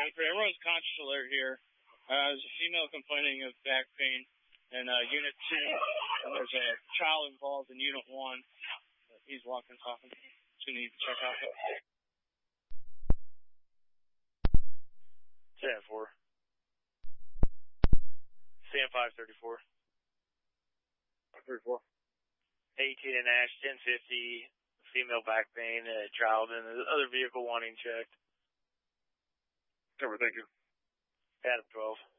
Everyone's conscious alert here. There's a female complaining of back pain in Unit 2, and there's a child involved in Unit 1. He's walking, talking. So you need to check out. 10-4. CM 534. 34. 18 and Ash, 1050. Female back pain, a child in the other vehicle wanting checked. Cover, thank you. Adam 12.